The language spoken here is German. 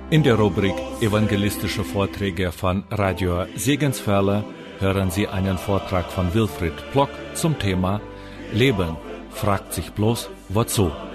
In der Rubrik Evangelistische Vorträge von Radio Segenswelle hören Sie einen Vortrag von Wilfried Plock zum Thema Leben fragt sich bloß, wozu?